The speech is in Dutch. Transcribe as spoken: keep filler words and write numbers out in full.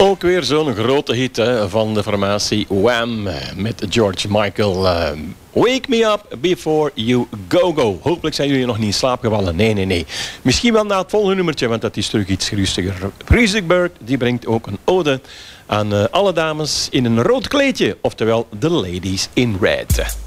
Ook weer zo'n grote hit hè, van de formatie Wham! Met George Michael. Uh, Wake me up before you go go. Hopelijk zijn jullie nog niet in slaap gevallen. Nee, nee, nee. Misschien wel na het volgende nummertje, want dat is terug iets rustiger. Freezing die brengt ook een ode aan uh, alle dames in een rood kleedje. Oftewel, de ladies in red.